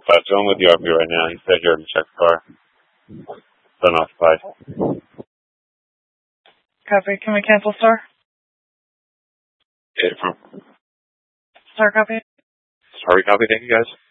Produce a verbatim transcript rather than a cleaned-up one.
But I'm with the R P right now. He said you're in the check car. It's unoccupied. Copy. Can we cancel, sir? Yeah, from... Sir, copy. Sorry, copy. Thank you, guys.